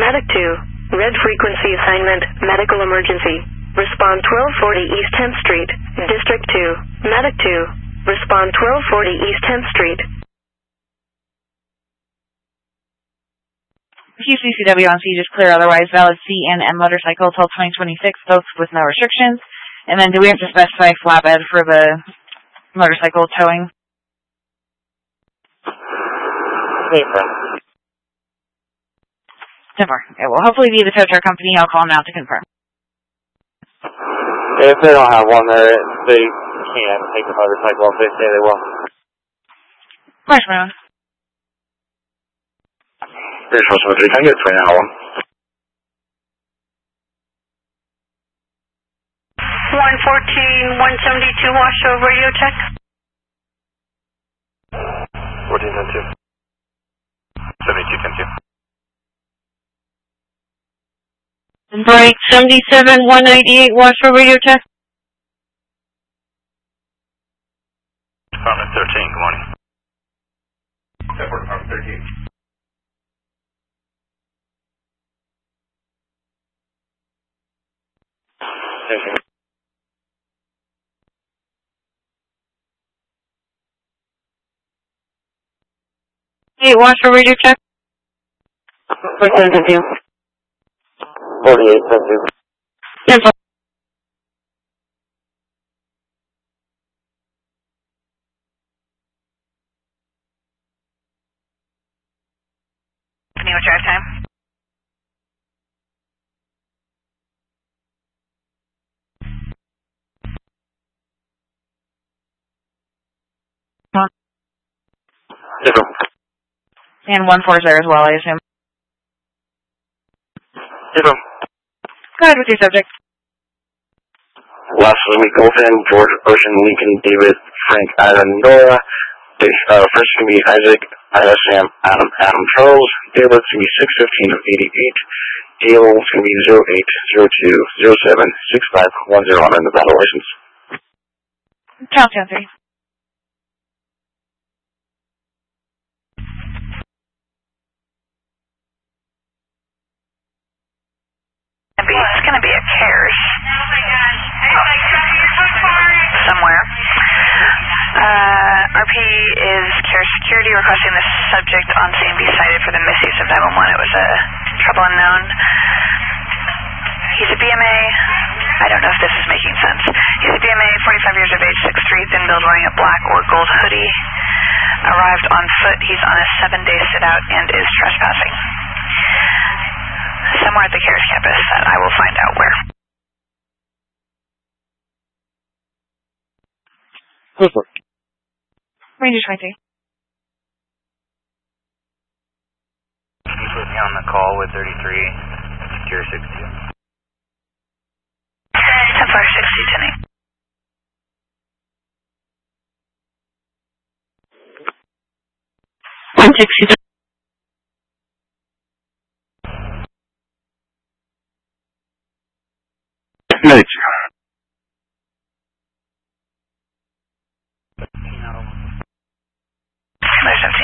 Medic 2. Red frequency assignment, medical emergency. Respond 1240 East 10th Street, District 2. Medic 2. Respond 1240 East 10th Street. QCCW on siege is clear, otherwise valid CNM motorcycle till 2026, both with no restrictions. And then do we have to specify flatbed for the motorcycle towing? Confirm. It will hopefully be the tow truck company. I'll call them out to confirm. If they don't have one there, they can't take the motorcycle if they say they will. Marshmallow. Here's Westwood 3, can I get 3 now? 114, 172, wash over radio check. 1410 2. 7210 2. Break 77, 198, wash over radio check. Department 13, good morning. Department 13. Hey, wash over radio check. 4810 Cancel. What drive time? Different. And 140 as well, I assume. Different. Go ahead with your subject. Last Louis Golfin, George Ocean, Lincoln, David, Frank, Ivan, Nora. First can be Isaac, Sam, Adam, Charles. Date of birth can be 6/15 of 88. Dale can be 0802076510 on the battle license. Count 3. It's going to be a CARES. Somewhere. RP is CARES Security requesting the subject on scene be cited for the misuse of 911. It was a trouble unknown. He's a BMA. I don't know if this is making sense. He's a BMA, 45 years of age, 6'3", thin build, wearing a black or gold hoodie. Arrived on foot. He's on a 7-day sit-out and is trespassing. Somewhere at the CARES campus, and I will find out where. Perfect. Ranger 23. Can you put me on the call with 33, secure 62? 10-4, 60, 10-8. 160. Medic. Emergency.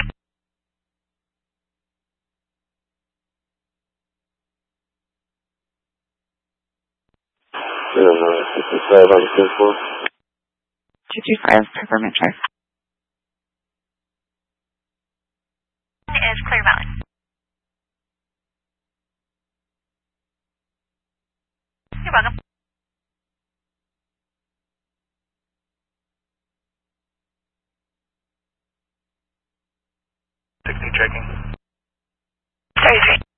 Is 225, Peppermint Drive. Is Clear Valley. You're welcome. Checking. 33.